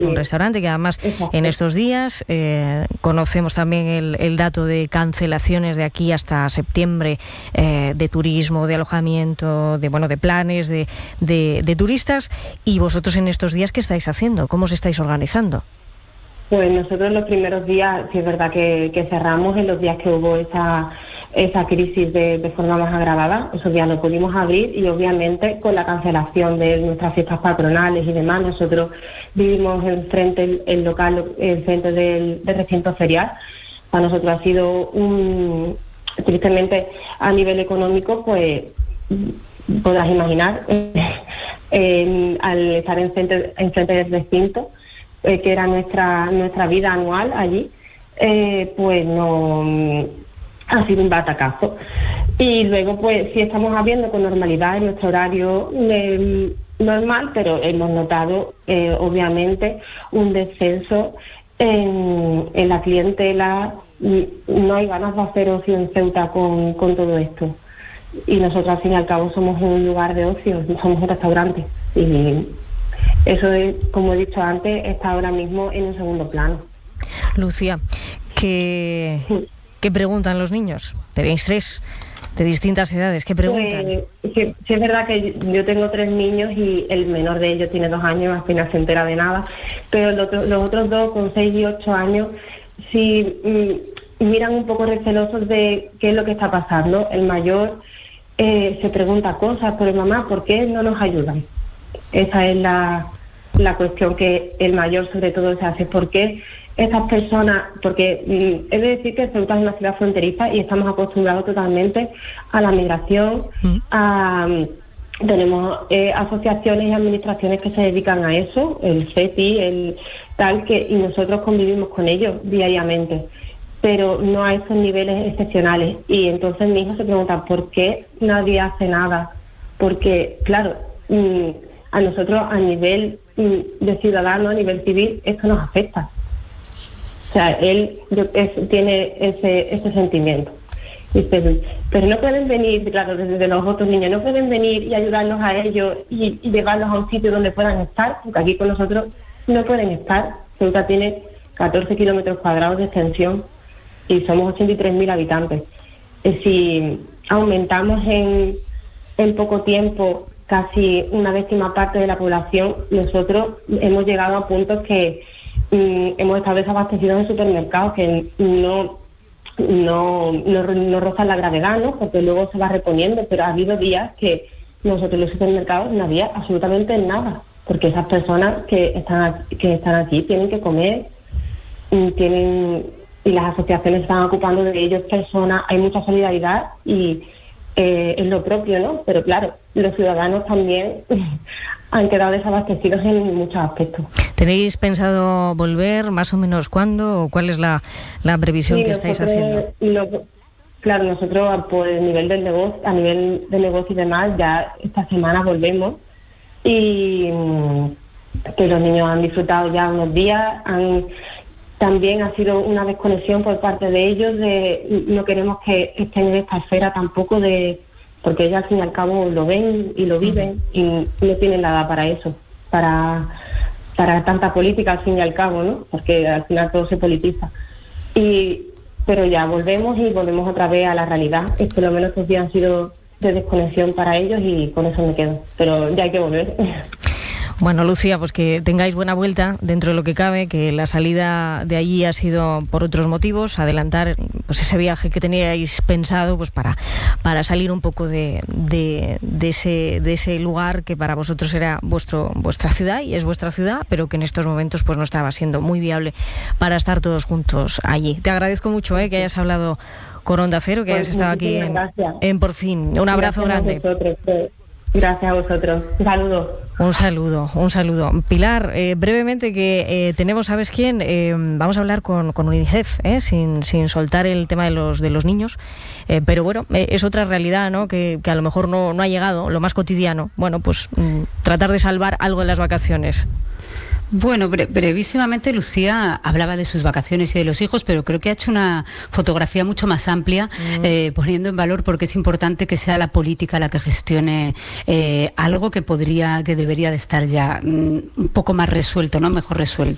un restaurante que además en estos días conocemos también el dato de cancelaciones de aquí hasta septiembre de turismo, de alojamiento, de planes de turistas. Y vosotros en estos días, ¿qué estáis haciendo? ¿Cómo os estáis organizando? Pues nosotros los primeros días, sí es verdad que cerramos en los días que hubo esa crisis de forma más agravada. Esos días no pudimos abrir y obviamente con la cancelación de nuestras fiestas patronales y demás, nosotros vivimos enfrente, el local enfrente del recinto ferial. Para nosotros ha sido tristemente a nivel económico, pues podrás imaginar, al estar enfrente del recinto, que era nuestra vida anual allí, pues no ha sido un batacazo. Y luego pues sí estamos abriendo con normalidad en nuestro horario normal, pero hemos notado obviamente un descenso en la clientela. No hay ganas de hacer ocio en Ceuta con todo esto, y nosotros al fin y al cabo somos un lugar de ocio, somos un restaurante, y eso, como he dicho antes, está ahora mismo en un segundo plano. Lucía, ¿qué preguntan los niños? Tenéis 3 de distintas edades, ¿qué preguntan? Sí, es verdad que yo tengo 3 niños y el menor de ellos tiene 2 años, apenas se entera de nada, pero los otros 2 con 6 y 8 años sí miran un poco recelosos de qué es lo que está pasando. El mayor se pregunta cosas, pero mamá, ¿por qué no nos ayudan? Esa es la cuestión que el mayor sobre todo se hace. ¿Por qué estas personas? Porque he de decir que Ceuta es una ciudad fronteriza y estamos acostumbrados totalmente a la migración. Tenemos asociaciones y administraciones que se dedican a eso, el CETI, y nosotros convivimos con ellos diariamente, pero no a esos niveles excepcionales. Y entonces mi hijo se pregunta ¿por qué nadie hace nada? Porque, claro, a nosotros a nivel de ciudadano, a nivel civil, esto nos afecta. O sea, él tiene ese sentimiento. Dice, pero no pueden venir, claro, desde los otros niños, no pueden venir y ayudarnos a ellos y llevarlos a un sitio donde puedan estar, porque aquí con nosotros no pueden estar. Ceuta tiene 14 kilómetros cuadrados de extensión y somos 83.000 habitantes. Si aumentamos en poco tiempo casi una 10ª parte de la población, nosotros hemos llegado a puntos que hemos estado desabastecidos en supermercados que no rozan la gravedad, ¿no? Porque luego se va reponiendo, pero ha habido días que nosotros en los supermercados no había absolutamente nada, porque esas personas que están aquí tienen que comer, y las asociaciones están ocupando de ellos personas, hay mucha solidaridad y es lo propio, ¿no? Pero claro, los ciudadanos también han quedado desabastecidos en muchos aspectos. ¿Tenéis pensado volver más o menos cuándo o cuál es la previsión que estáis haciendo? Claro, nosotros por el nivel del negocio, a nivel de negocio y demás, ya esta semana volvemos, y que los niños han disfrutado ya unos días, también ha sido una desconexión por parte de ellos, no queremos que estén en esta esfera tampoco porque ellos al fin y al cabo lo ven y lo viven y no tienen la edad para eso, para tanta política al fin y al cabo, ¿no? Porque al final todo se politiza. Pero ya volvemos otra vez a la realidad. Por lo menos estos días han sido de desconexión para ellos y con eso me quedo. Pero ya hay que volver. Bueno, Lucía, pues que tengáis buena vuelta dentro de lo que cabe, que la salida de allí ha sido por otros motivos, adelantar pues ese viaje que teníais pensado pues para salir un poco de ese lugar que para vosotros era vuestra ciudad y es vuestra ciudad, pero que en estos momentos pues no estaba siendo muy viable para estar todos juntos allí. Te agradezco mucho que hayas hablado con Onda Cero, que hayas estado aquí en Por Fin. Un abrazo grande. Gracias a vosotros. Un saludo. Pilar, brevemente que tenemos, ¿sabes quién? Vamos a hablar con UNICEF, sin soltar el tema de los niños, pero bueno, es otra realidad, ¿no? Que a lo mejor no ha llegado, lo más cotidiano. Bueno, pues tratar de salvar algo en las vacaciones. Bueno, brevísimamente Lucía hablaba de sus vacaciones y de los hijos, pero creo que ha hecho una fotografía mucho más amplia, poniendo en valor porque es importante que sea la política la que gestione algo que debería de estar ya un poco más resuelto, ¿no? Mejor resuelto.